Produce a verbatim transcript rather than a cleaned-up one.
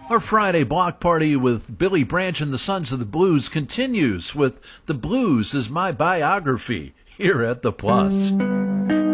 Our Friday block party with Billy Branch and the Sons of the Blues continues with The Blues is My Biography here at The Plus.